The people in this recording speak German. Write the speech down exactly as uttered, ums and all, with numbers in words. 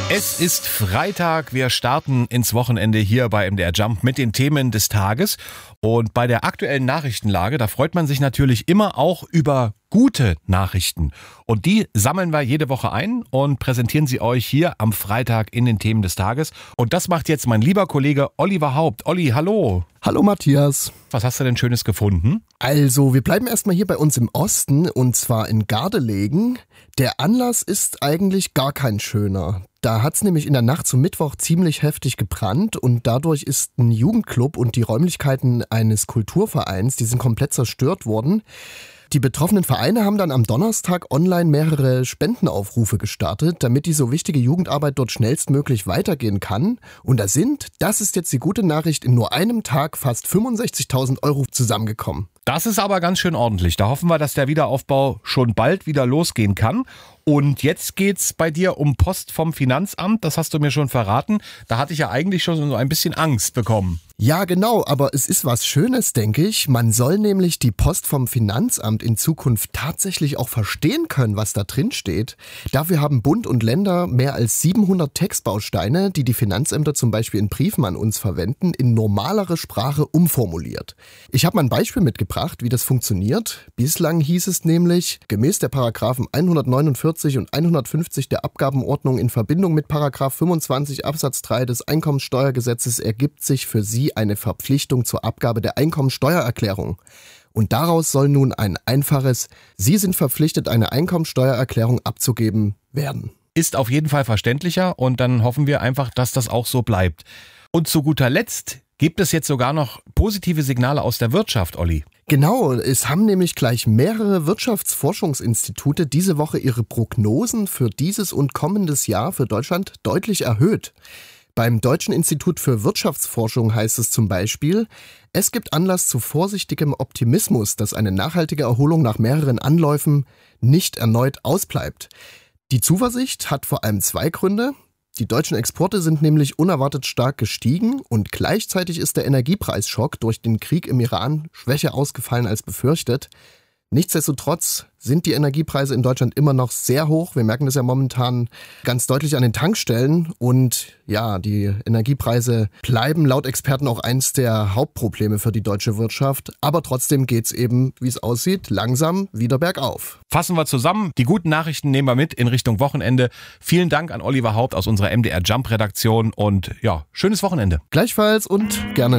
Es ist Freitag, wir starten ins Wochenende hier bei M D R Jump mit den Themen des Tages. Und bei der aktuellen Nachrichtenlage, da freut man sich natürlich immer auch über gute Nachrichten. Und die sammeln wir jede Woche ein und präsentieren sie euch hier am Freitag in den Themen des Tages. Und das macht jetzt mein lieber Kollege Oliver Haupt. Olli, hallo. Hallo Matthias. Was hast du denn Schönes gefunden? Also, wir bleiben erstmal hier bei uns im Osten und zwar in Gardelegen. Der Anlass ist eigentlich gar kein schöner. Da hat's nämlich in der Nacht zum Mittwoch ziemlich heftig gebrannt und dadurch ist ein Jugendclub und die Räumlichkeiten eines Kulturvereins, die sind komplett zerstört worden. Die betroffenen Vereine haben dann am Donnerstag online mehrere Spendenaufrufe gestartet, damit die so wichtige Jugendarbeit dort schnellstmöglich weitergehen kann. Und da sind, das ist jetzt die gute Nachricht, in nur einem Tag fast fünfundsechzigtausend Euro zusammengekommen. Das ist aber ganz schön ordentlich. Da hoffen wir, dass der Wiederaufbau schon bald wieder losgehen kann. Und jetzt geht's bei dir um Post vom Finanzamt. Das hast du mir schon verraten. Da hatte ich ja eigentlich schon so ein bisschen Angst bekommen. Ja, genau, aber es ist was Schönes, denke ich. Man soll nämlich die Post vom Finanzamt in Zukunft tatsächlich auch verstehen können, was da drin steht. Dafür haben Bund und Länder mehr als siebenhundert Textbausteine, die die Finanzämter zum Beispiel in Briefen an uns verwenden, in normalere Sprache umformuliert. Ich habe mal ein Beispiel mitgebracht, wie das funktioniert. Bislang hieß es nämlich, gemäß der Paragraphen hundertneunundvierzig und hundertfünfzig der Abgabenordnung in Verbindung mit Paragraph fünfundzwanzig Absatz drei des Einkommensteuergesetzes ergibt sich für Sie eine Verpflichtung zur Abgabe der Einkommensteuererklärung. Und daraus soll nun ein einfaches Sie sind verpflichtet, eine Einkommensteuererklärung abzugeben werden. Ist auf jeden Fall verständlicher und dann hoffen wir einfach, dass das auch so bleibt. Und zu guter Letzt gibt es jetzt sogar noch positive Signale aus der Wirtschaft, Olli. Genau, es haben nämlich gleich mehrere Wirtschaftsforschungsinstitute diese Woche ihre Prognosen für dieses und kommendes Jahr für Deutschland deutlich erhöht. Beim Deutschen Institut für Wirtschaftsforschung heißt es zum Beispiel, es gibt Anlass zu vorsichtigem Optimismus, dass eine nachhaltige Erholung nach mehreren Anläufen nicht erneut ausbleibt. Die Zuversicht hat vor allem zwei Gründe. Die deutschen Exporte sind nämlich unerwartet stark gestiegen und gleichzeitig ist der Energiepreisschock durch den Krieg im Iran schwächer ausgefallen als befürchtet. Nichtsdestotrotz sind die Energiepreise in Deutschland immer noch sehr hoch. Wir merken das ja momentan ganz deutlich an den Tankstellen. Und ja, die Energiepreise bleiben laut Experten auch eins der Hauptprobleme für die deutsche Wirtschaft. Aber trotzdem geht's eben, wie es aussieht, langsam wieder bergauf. Fassen wir zusammen. Die guten Nachrichten nehmen wir mit in Richtung Wochenende. Vielen Dank an Oliver Haupt aus unserer M D R Jump Redaktion und ja, schönes Wochenende. Gleichfalls und gerne.